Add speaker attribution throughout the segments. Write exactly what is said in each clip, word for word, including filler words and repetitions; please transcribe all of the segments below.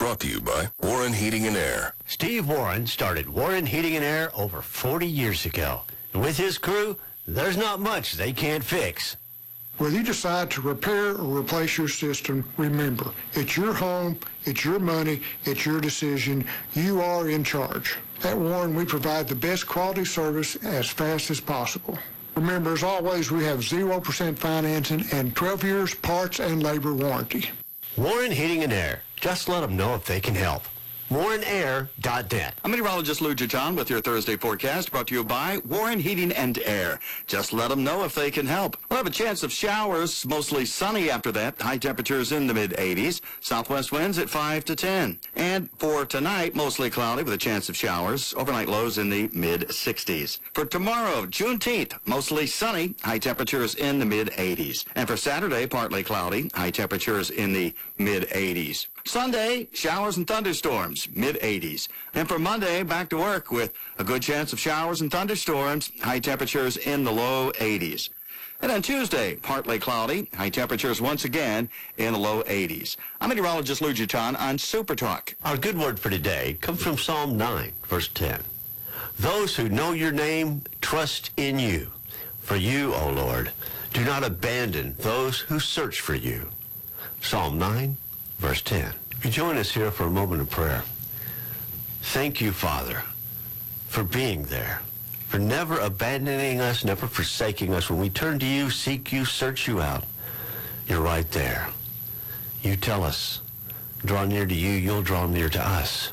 Speaker 1: Brought to you by Warren Heating and Air.
Speaker 2: Steve Warren started Warren Heating and Air over forty years ago. And with his crew, there's not much they can't fix.
Speaker 3: Whether you decide to repair or replace your system, remember, it's your home, it's your money, it's your decision. You are in charge. At Warren, we provide the best quality service as fast as possible. Remember, as always, we have zero percent financing and twelve years parts and labor warranty.
Speaker 2: Warren Heating and Air. Just let them know if they can help. warren air dot net.
Speaker 4: I'm meteorologist Lou John with your Thursday forecast, brought to you by Warren Heating and Air. Just let them know if they can help. We'll have a chance of showers, mostly sunny after that. High temperatures in the mid eighties. Southwest winds at five to ten. And for tonight, mostly cloudy with a chance of showers. Overnight lows in the mid sixties. For tomorrow, Juneteenth, mostly sunny. High temperatures in the mid eighties. And for Saturday, partly cloudy. High temperatures in the mid eighties. Sunday, showers and thunderstorms, mid eighties. And for Monday, back to work with a good chance of showers and thunderstorms, high temperatures in the low eighties. And on Tuesday, partly cloudy, high temperatures once again in the low eighties. I'm meteorologist Lou John on Super Talk.
Speaker 2: Our good word for today comes from Psalm nine, verse ten. Those who know your name trust in you. For you, O Lord, do not abandon those who search for you. Psalm nine, verse ten. You join us here for a moment of prayer. Thank you, Father, for being there, for never abandoning us, never forsaking us. When we turn to you, seek you, search you out, you're right there. You tell us, draw near to you, you'll draw near to us.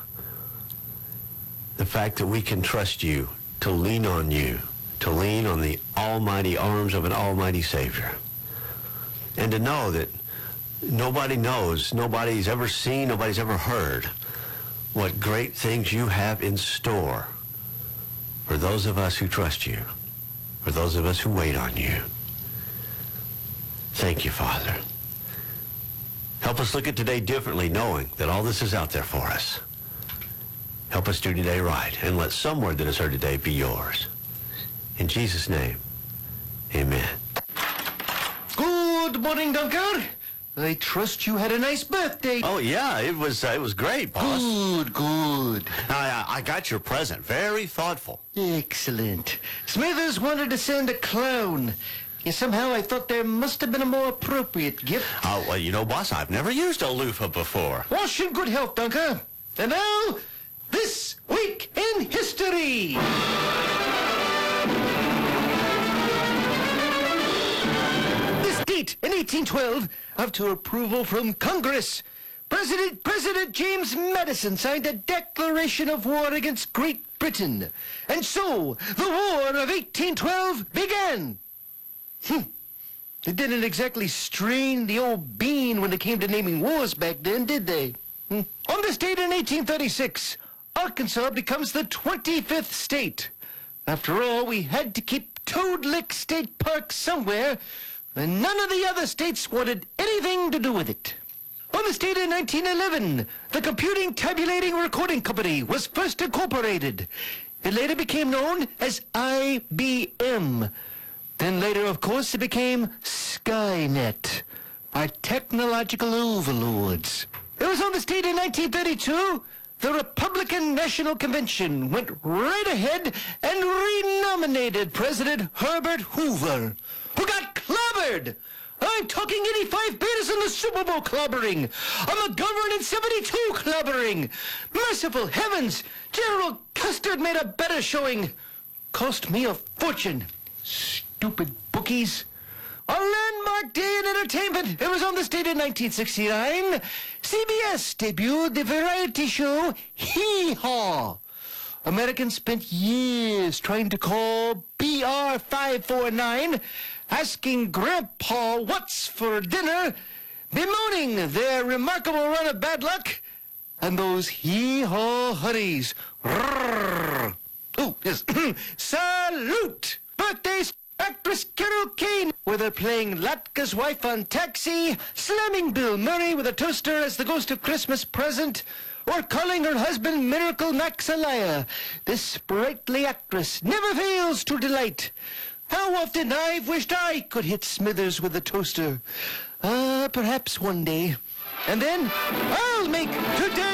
Speaker 2: The fact that we can trust you, to lean on you, to lean on the almighty arms of an almighty Savior, and to know that nobody knows, nobody's ever seen, nobody's ever heard what great things you have in store for those of us who trust you, for those of us who wait on you. Thank you, Father. Help us look at today differently, knowing that all this is out there for us. Help us do today right, and let some word that is heard today be yours. In Jesus' name, amen.
Speaker 5: Good morning, Dunker. I trust you had a nice birthday.
Speaker 2: Oh, yeah, it was uh, it was great, boss.
Speaker 5: Good, good.
Speaker 2: I, I got your present. Very thoughtful.
Speaker 5: Excellent. Smithers wanted to send a clown. And somehow I thought there must have been a more appropriate gift.
Speaker 2: Oh, well, you know, boss, I've never used a loofah before.
Speaker 5: Wash in good health, Dunker. And now, This Week in History. In eighteen twelve, after approval from Congress, President President James Madison signed a declaration of war against Great Britain. And so, the War of eighteen twelve began. Hmm. They didn't exactly strain the old bean when it came to naming wars back then, did they? Hmm. On this date in eighteen thirty-six, Arkansas becomes the twenty-fifth state. After all, we had to keep Toad Lick State Park somewhere, and none of the other states wanted anything to do with it. On this date in nineteen eleven, the Computing Tabulating Recording Company was first incorporated. It later became known as I B M. Then later, of course, it became Skynet, our technological overlords. It was on this date in nineteen thirty-two, the Republican National Convention went right ahead and renominated President Herbert Hoover, who got clobbered. I'm talking eighty-five beers in the Super Bowl clobbering. A McGovern in seventy-two clobbering. Merciful heavens, General Custer made a better showing. Cost me a fortune. Stupid bookies. A landmark day in entertainment. It was on this date in nineteen sixty-nine. C B S debuted the variety show Hee Haw. Americans spent years trying to call B R five forty-nine, asking Grandpa what's for dinner, bemoaning their remarkable run of bad luck, and those hee-haw honeys. Oh, yes. Salute! Birthdays, actress Carol Kane, whether playing Latka's wife on Taxi, slamming Bill Murray with a toaster as the ghost of Christmas present, or calling her husband Miracle Max a liar. This sprightly actress never fails to delight. How often I've wished I could hit Smithers with a toaster. Ah, uh, perhaps one day. And then I'll make today